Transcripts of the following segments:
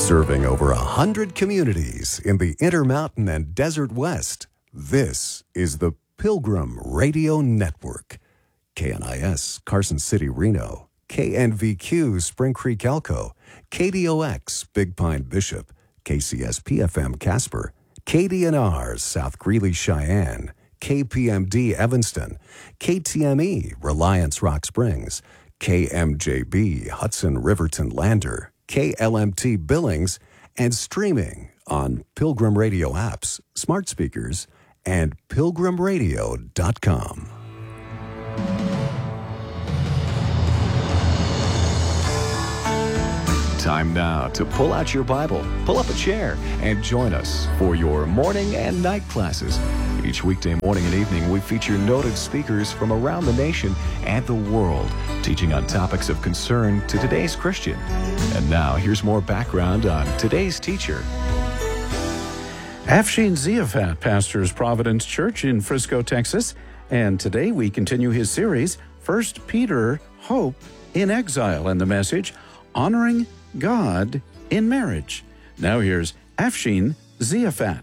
Serving over 100 communities in the Intermountain and Desert West, this is the Pilgrim Radio Network. KNIS, Carson City, Reno. KNVQ, Spring Creek, Elko. KDOX, Big Pine, Bishop. KCSP-FM, Casper. KDNR, South Greeley, Cheyenne. KPMD, Evanston. KTME, Reliance, Rock Springs. KMJB, Hudson, Riverton, Lander. KLMT Billings, and streaming on Pilgrim Radio apps, smart speakers, and pilgrimradio.com. Time now to pull out your Bible, pull up a chair, and join us for your morning and night classes. Each weekday morning and evening, we feature noted speakers from around the nation and the world, teaching on topics of concern to today's Christian. And now, here's more background on today's teacher. Afshin Ziafat pastors Providence Church in Frisco, Texas, and today we continue his series, 1 Peter, Hope in Exile, and the message, Honoring God in Marriage. Now here's Afshin Ziafat.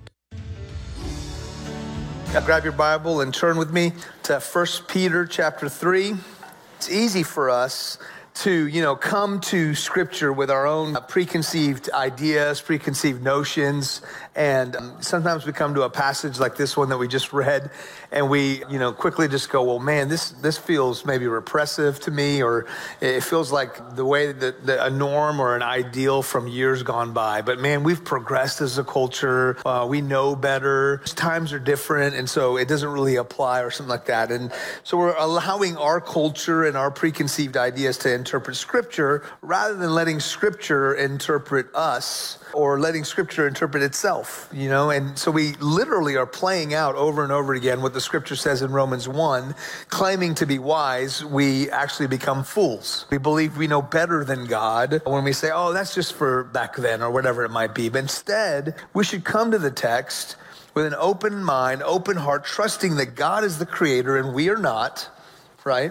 Now grab your Bible and turn with me to 1 Peter chapter 3. It's easy for us to, come to Scripture with our own preconceived ideas, preconceived notions. And sometimes we come to a passage like this one that we just read, and we, quickly just go, well, man, this feels maybe repressive to me, or it feels like the way that a norm or an ideal from years gone by. But man, we've progressed as a culture. We know better. Times are different, and so it doesn't really apply or something like that. And so we're allowing our culture and our preconceived ideas to interpret Scripture rather than letting Scripture interpret us or letting Scripture interpret itself, And so we literally are playing out over and over again what the Scripture says in Romans 1, claiming to be wise, we actually become fools. We believe we know better than God when we say, oh, that's just for back then or whatever it might be. But instead, we should come to the text with an open mind, open heart, trusting that God is the creator and we are not, right?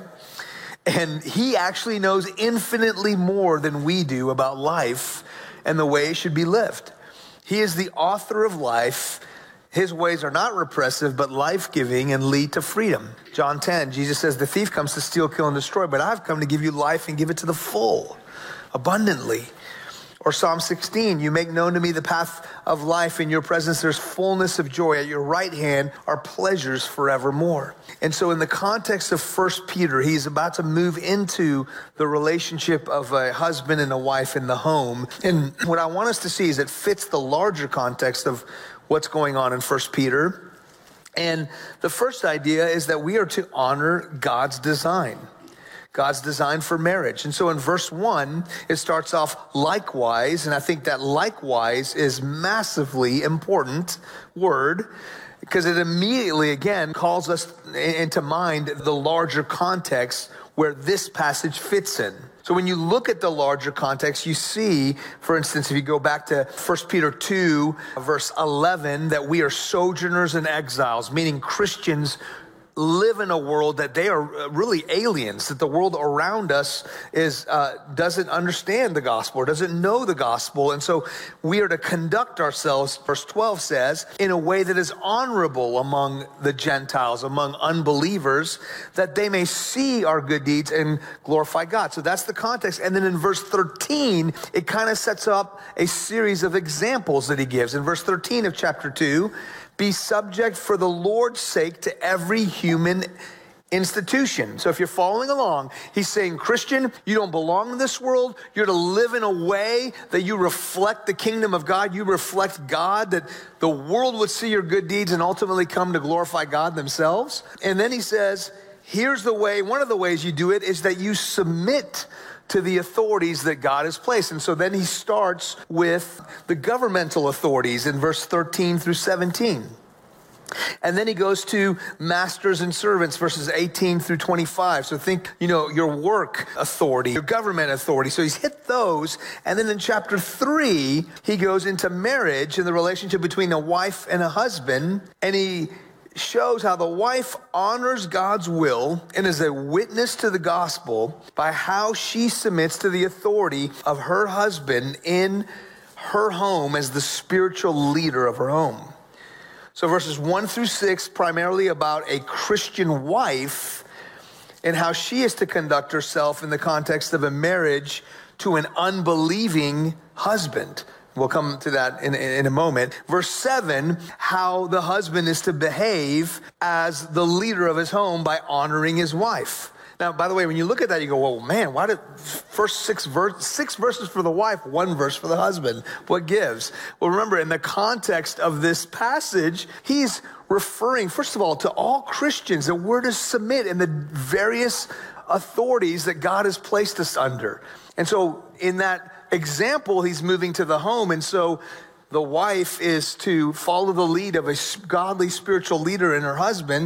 And he actually knows infinitely more than we do about life and the way it should be lived. He is the author of life. His ways are not repressive, but life-giving and lead to freedom. John 10, Jesus says, the thief comes to steal, kill, and destroy, but I've come to give you life and give it to the full, abundantly. Or Psalm 16, you make known to me the path of life. In your presence there's fullness of joy. At your right hand are pleasures forevermore. And so in the context of 1 Peter, he's about to move into the relationship of a husband and a wife in the home. And what I want us to see is it fits the larger context of what's going on in 1 Peter. And the first idea is that we are to honor God's design. God's design for marriage. And so in verse 1, it starts off likewise, and I think that likewise is massively important word because it immediately, again, calls us into mind the larger context where this passage fits in. So when you look at the larger context, you see, for instance, if you go back to 1 Peter 2, verse 11, that we are sojourners and exiles, meaning Christians live in a world that they are really aliens, that the world around us doesn't understand the gospel or doesn't know the gospel. And so we are to conduct ourselves, verse 12 says, in a way that is honorable among the Gentiles, among unbelievers, that they may see our good deeds and glorify God. So that's the context. And then in verse 13, it kind of sets up a series of examples that he gives. In verse 13 of chapter 2, be subject for the Lord's sake to every human institution. So if you're following along, he's saying, Christian, you don't belong in this world. You're to live in a way that you reflect the kingdom of God. You reflect God, that the world would see your good deeds and ultimately come to glorify God themselves. And then he says, here's the way, one of the ways you do it is that you submit to the authorities that God has placed. And so then he starts with the governmental authorities in verse 13 through 17. And then he goes to masters and servants, verses 18 through 25. So think, your work authority, your government authority. So he's hit those. And then in chapter 3, he goes into marriage and the relationship between a wife and a husband. And he shows how the wife honors God's will and is a witness to the gospel by how she submits to the authority of her husband in her home as the spiritual leader of her home. So verses 1 through 6, primarily about a Christian wife and how she is to conduct herself in the context of a marriage to an unbelieving husband. We'll come to that in a moment. Verse 7, how the husband is to behave as the leader of his home by honoring his wife. Now, by the way, when you look at that, you go, well, man, why did first six verses for the wife, 1 verse for the husband? What gives? Well, remember, in the context of this passage, he's referring, first of all, to all Christians that we're to submit in the various authorities that God has placed us under. And so in that example, he's moving to the home. And so the wife is to follow the lead of a godly spiritual leader in her husband.